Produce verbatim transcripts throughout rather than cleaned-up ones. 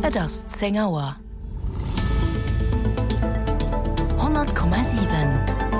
Et ass zehn Auer. hundert Komma sieben.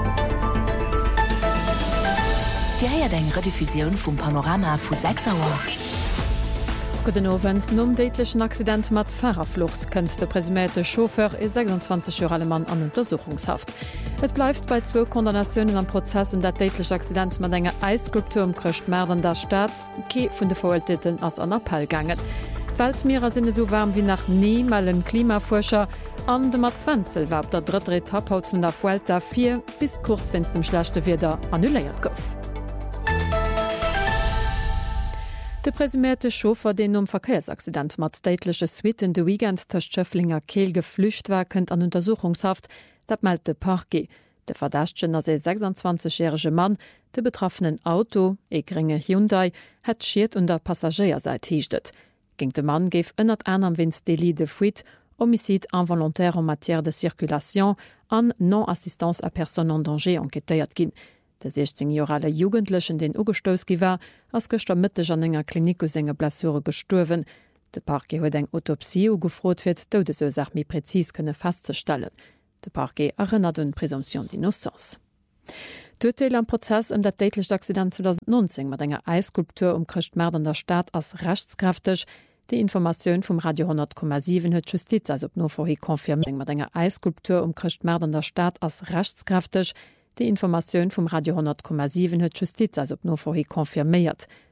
Di heiert eng Rediffusioun vum Panorama vu sechs Auer. Guten Abend. Nom deitlechen Accident mat Fahrerflucht kënnt der presumerte Chauffeur e sechsundzwanzig Jahre Mann an Untersuchungshaft. Es bleibt bei zwo Kondamnationen am Prozessen dat deitlech Accident mat enger Eisskulptur umkrcht Mäden der Staat, ke vun de Verurteilten ass an Appell ganget. Weltmeerer sinne so warm wie nach nie malen Klimaforscher an de Matzwenzel war op der dritte Etappe haut vun der Vuelta vier bis kurz wenns dem schlechte Wider annuléiert gouf. De presumierte Chauffeur, den um Verkehrsaccident mat deitliche Suiten de Weekend der Schöfflinger Kehl geflücht war, kënnt an Untersuchungshaft, dat meldt de Parquet. De Verdächtchen as se sechsundzwanzigjährige Mann, de betroffenen Auto, e geringe Hyundai, het schiert und der Passagierseit hiechtet. Ging de Mann geef ënnert an am Winst délit de fuite, homicide involontaire en matière de circulation an non-assistance à personne en danger enquêtéiert ginn. De sechzehnjährige Jugendlichen den ugestoos giwer ass gëster Mitteg an enger Klinik aus enger Blessure gestorwen. De Parquet huet eng Autopsie ugefrot fir d'Todesursach mi prezis kënne festzustellen. De Parquet erinnert un Präsumption d'innocence. D'Urteil am Prozess um dat deitlecht Accident zweitausendneunzehn mat enger Eisskulptur umkrcht Mäden der Staat as rechtskräftig. Die Information vom Radio hundert Komma sieben huet Justiz as op no vorhi konfirmiert mat enger Eisskulptur umkrcht Mäden der Staat as rechtskräftig. Die Information vom Radio hundert Komma sieben huet Justiz as op no vorhi konfirmiert.